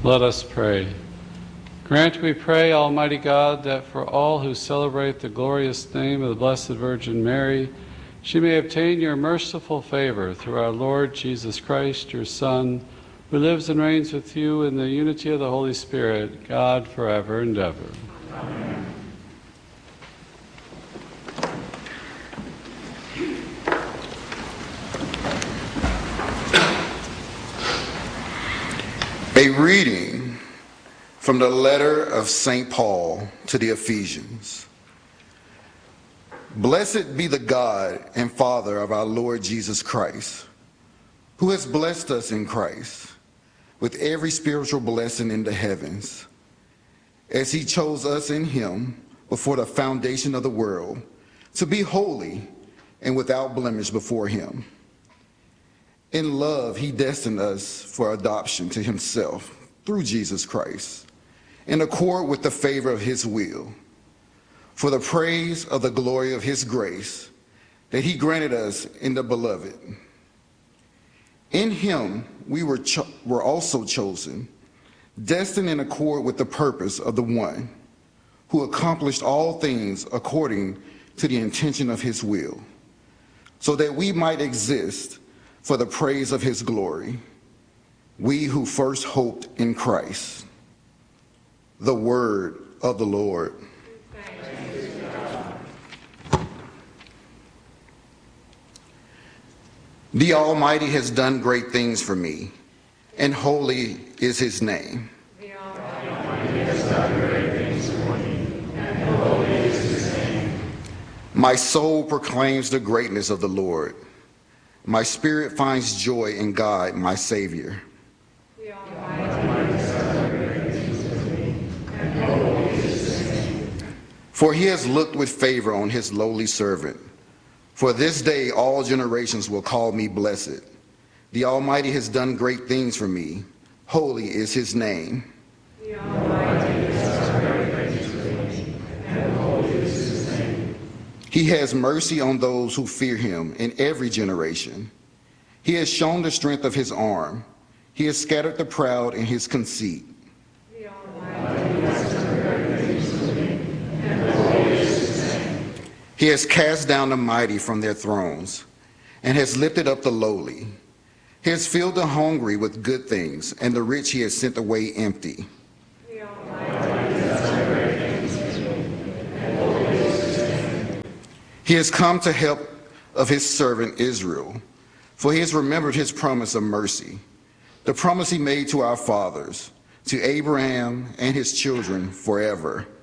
Let us pray. Grant, we pray, Almighty God, that for all who celebrate the glorious name of the Blessed Virgin Mary, she may obtain your merciful favor through our Lord Jesus Christ, your Son, who lives and reigns with you in the unity of the Holy Spirit, God, forever and ever. Amen. A reading from the letter of St. Paul to the Ephesians. Blessed be the God and Father of our Lord Jesus Christ, who has blessed us in Christ with every spiritual blessing in the heavens, as he chose us in him before the foundation of the world to be holy and without blemish before him. In love, he destined us for adoption to himself through Jesus Christ, in accord with the favor of his will, for the praise of the glory of his grace that he granted us in the Beloved. In him we were also chosen, destined in accord with the purpose of the one who accomplished all things according to the intention of his will, so that we might exist for the praise of his glory, we who first hoped in Christ. The word of the Lord. The Almighty has done great things for me, and holy is his name. The Almighty has done great things for me, and holy is his name. My soul proclaims the greatness of the Lord. My spirit finds joy in God, my Savior. The Almighty has done great things for me, and holy is his name. For he has looked with favor on his lowly servant. For this day all generations will call me blessed. The Almighty has done great things for me. Holy is his name. The Almighty has done great things for me, and holy is his name. He has mercy on those who fear him in every generation. He has shown the strength of his arm. He has scattered the proud in his conceit. The Almighty has done great things for me, and holy is his name. He has cast down the mighty from their thrones and has lifted up the lowly. He has filled the hungry with good things, and the rich he has sent away empty. The Almighty has done great things for me, and holy is his name. He has come to help of his servant Israel, for he has remembered his promise of mercy, the promise he made to our fathers, to Abraham and his children forever.